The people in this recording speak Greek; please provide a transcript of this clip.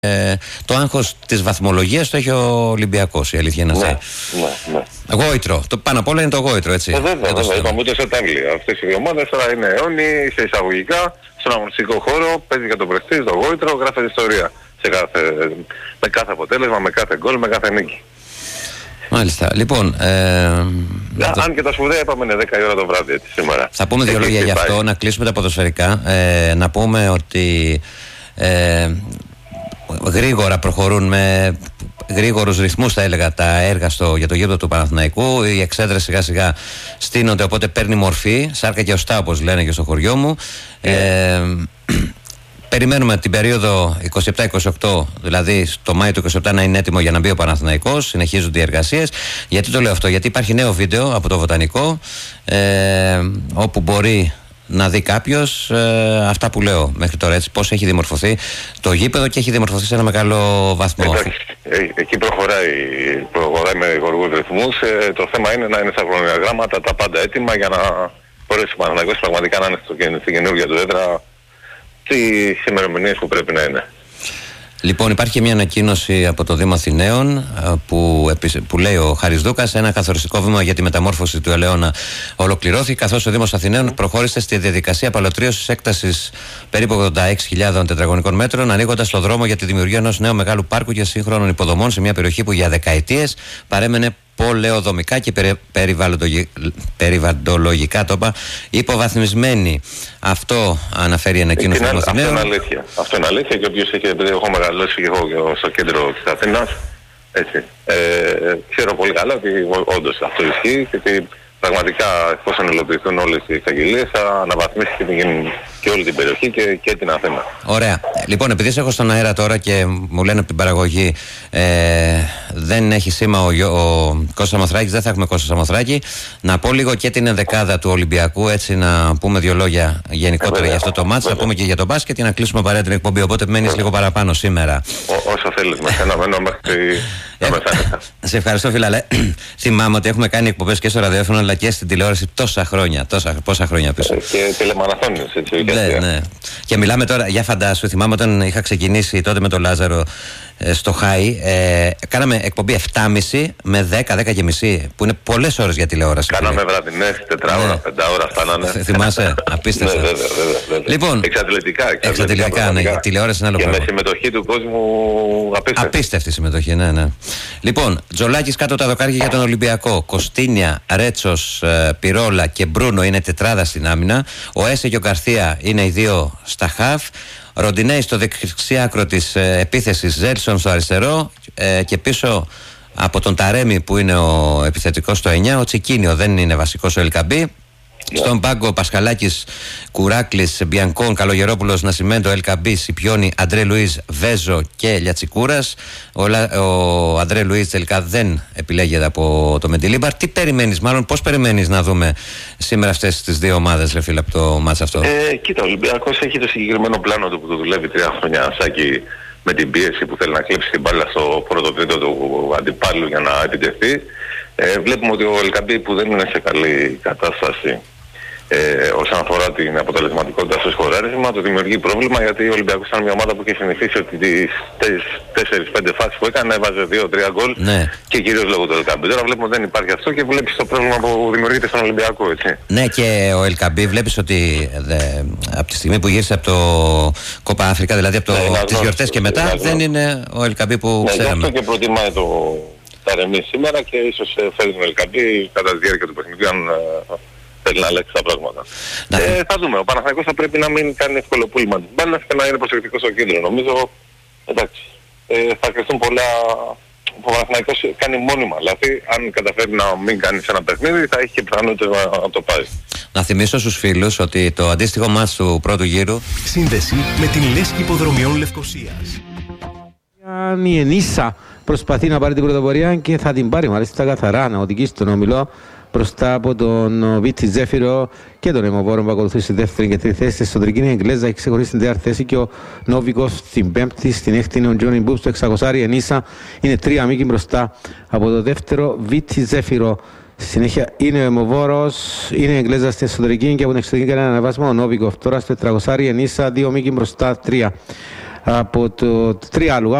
το άγχος της βαθμολογίας το έχει ο Ολυμπιακός, η αλήθεια είναι αυτή. Ναι. Γόητρο. Το πάνω απ' όλα είναι το γόητρο, έτσι. Βέβαια. Είπαμε ούτε σε τάβλη. Αυτές οι δύο ομάδες τώρα είναι αιώνιοι, σε εισαγωγικά, στον αγωνιστικό χώρο, παίζει για το πρεστίζ, το γόητρο, γράφει ιστορία. Με κάθε αποτέλεσμα, με κάθε γκολ, με κάθε νίκη. Μάλιστα. Λοιπόν, αν και τα σπουδαία είπαμε είναι 10 η ώρα το βράδυ, έτσι, σήμερα. Θα πούμε δύο λόγια γι' αυτό, να κλείσουμε τα ποδοσφαιρικά. Να πούμε ότι γρήγορα προχωρούν με γρήγορους ρυθμούς, θα έλεγα, τα έργα για το γήπεδο του Παναθηναϊκού. Οι εξέδρες σιγά σιγά στείνονται, οπότε παίρνει μορφή. Σάρκα και οστά, όπως λένε και στο χωριό μου. Περιμένουμε την περίοδο 27-28, δηλαδή το Μάιο του 27, να είναι έτοιμο για να μπει ο Παναθηναϊκός. Συνεχίζονται οι εργασίες. Γιατί το λέω αυτό? Γιατί υπάρχει νέο βίντεο από το Βοτανικό, όπου μπορεί να δει κάποιος αυτά που λέω μέχρι τώρα, έτσι, πώς έχει δημορφωθεί το γήπεδο, και έχει δημορφωθεί σε ένα μεγάλο βαθμό. Εκεί προχωράει με γοργούς ρυθμούς. Το θέμα είναι να είναι στα χρονοδιαγράμματα τα πάντα έτοιμα για να μπορέσει ο Παναθηναϊκός πραγματικά να είναι στην καινούργια του έδρα τις ημερομηνίες που πρέπει να είναι. Λοιπόν, υπάρχει και μια ανακοίνωση από το Δήμο Αθηναίων που λέει ο Χάρης Δούκας: ένα καθοριστικό βήμα για τη μεταμόρφωση του Ελαιώνα ολοκληρώθηκε, καθώς ο Δήμος Αθηναίων προχώρησε στη διαδικασία απαλωτρίωσης έκτασης περίπου 86.000 τετραγωνικών μέτρων, ανοίγοντας το δρόμο για τη δημιουργία ενός νέου μεγάλου πάρκου και σύγχρονων υποδομών σε μια περιοχή που για δεκαετίες παρέμενε πολεοδομικά και περιβαλλοντολογικά υποβαθμισμένη. Αυτό αναφέρει η ανακοίνωση του Δήμου Αθηναίων. Αυτό είναι αλήθεια, και όποιος έχει, επειδή έχω μεγαλώσει και εγώ στο κέντρο της Αθήνας, έτσι, ξέρω πολύ καλά ότι όντως αυτό ισχύει και ότι πραγματικά, εφόσον υλοποιηθούν όλες οι εξαγγελίες, θα αναβαθμίσει και όλη την περιοχή και την Αθήνα. Ωραία. Λοιπόν, επειδή σε έχω στον αέρα τώρα και μου λένε από την παραγωγή δεν έχει σήμα ο Κώστας Σαμοθράκης, δεν θα έχουμε Κώστα Σαμοθράκη, να πω λίγο και την ενδεκάδα του Ολυμπιακού, έτσι, να πούμε δύο λόγια γενικότερα για αυτό το μάτς, να πούμε και για τον μπάσκετ και να κλείσουμε παρέα την εκπομπή. Οπότε μένεις λίγο παραπάνω σήμερα. Όσο θέλεις, με σένα μένω μέχρι σε ευχαριστώ, φίλε. Θυμάμαι ότι έχουμε κάνει εκπομπές και στο ραδιόφωνο αλλά και στην τηλεόραση πόσα χρόνια πίσω. Και τηλεμαραθώνες, έτσι. Ναι. Και μιλάμε τώρα, για φαντάσου, θυμάμαι όταν είχα ξεκινήσει τότε με τον Λάζαρο στο Χάι, κάναμε εκπομπή 7.30 με 10-10.30, που είναι πολλές ώρες για τηλεόραση. Κάναμε βραδινές, 4 ώρα, 5 ώρα φτάνανε. Θυμάσαι, απίστευτα. Ναι, λοιπόν, εξατελετικά, ναι, τηλεόραση είναι άλλο πράγμα. Και με συμμετοχή του κόσμου απίστευτη συμμετοχή, ναι. Λοιπόν, Τζολάκης κάτω τα δοκάρια για τον Ολυμπιακό. Κωστίνια, Ρέτσος, Πυρόλα και Μπρούνο είναι τετράδα στην άμυνα. Ο Έσε και ο Γκαρθία είναι οι δύο στα χαφ. Ροντινέη στο δεξί άκρο της επίθεσης, Ζέλσον στο αριστερό, και πίσω από τον Ταρέμι που είναι ο επιθετικός στο 9, ο Τσικίνιο δεν είναι βασικός, ο Ελκαμπή. Στον πάγκο Πασχαλάκης, Κουράκλης, Μπιανκόν, Καλογερόπουλος, Νασιμέντο, Ελκαμπή, Σιπιόνι, Αντρέ Λουίζ, Βέζο και Λιατσικούρας. Ο Αντρέ Λουίζ τελικά δεν επιλέγεται από το Μεντιλίμπαρ. Τι περιμένεις, μάλλον πώς περιμένεις να δούμε σήμερα αυτές τις δύο ομάδες, ρε φίλε, από το μάτς αυτό? Κοίτα, ο Ολυμπιακός έχει το συγκεκριμένο πλάνο του που το δουλεύει 3 χρόνια, Σάκη, με την πίεση που θέλει να κλέψει την μπάλα στο πρώτο τρίτο του αντιπάλου για να επιτεθεί. Βλέπουμε ότι ο Ελκαμπή, που δεν είναι σε καλή κατάσταση όσον αφορά την αποτελεσματικότητα στο σκοράρισμα, το δημιουργεί πρόβλημα, γιατί ο Ολυμπιακός ήταν μια ομάδα που είχε συνηθίσει ότι τις 4-5 φάσεις που έκανε έβαζε 2-3 γκολ, και κυρίως λόγω του Ελκαμπή. Τώρα βλέπουμε ότι δεν υπάρχει αυτό και βλέπεις το πρόβλημα που δημιουργείται στον Ολυμπιακό, έτσι. Ναι, και ο Ελκαμπή βλέπεις ότι από τη στιγμή που γύρισε από το Κόπα Αφρικα, δηλαδή από τις γιορτές και μετά, δεν είναι ο Ελκαμπή που ξέραμε. Γι' αυτό και προτιμάει το Ταρεμί σήμερα, και ίσως φέρει τον Ελκαμπή κατά τη διάρκεια του παιχνιδιού, αν θέλει να αλλάξει τα πράγματα. Θα δούμε. Ο Παναθηναϊκός θα πρέπει να μην κάνει εύκολο πούλημα της μπάλας και να είναι προσεκτικός στο κέντρο. Νομίζω, εντάξει, θα κρυφτούν πολλά. Ο Παναθηναϊκός κάνει μόνιμα λάθη. Αν καταφέρει να μην κάνει σε ένα παιχνίδι, θα έχει και πιθανότητα να το πάρει. Να θυμίσω στους φίλους ότι το αντίστοιχο μάτς του πρώτου γύρου. Σύνδεση με την Λέσχη Υποδρομιών Λευκωσίας. Η Ενίσα προσπαθεί να πάρει την πρωτοπορία και θα την πάρει μάλιστα καθαρά, να οδηγήσει τον όμιλο μπροστά από τον Βίτσι Ζέφυρο και τον Αιμοβόρο που ακολουθεί στη δεύτερη και τρίτη θέση. Στη εσωτερική είναι η Εγγλέζα, έχει ξεχωρίσει στην τέταρτη θέση, και ο Νόβικος στην πέμπτη. Στην έκτη είναι ο Τζόνι Μπούμπ στο 600. Η Ενίσα είναι 3 μήκη μπροστά από το δεύτερο Βίτσι Ζέφυρο. Στη συνέχεια είναι ο Αιμοβόρος, είναι η Εγγλέζα στην εσωτερική, και από την εξωτερική κάνει ένα αναβάσμα ο Νόβικοφ. Τώρα στο 400 η Ενίσα 2 μήκη μπροστά 3. από το Τριάλογο.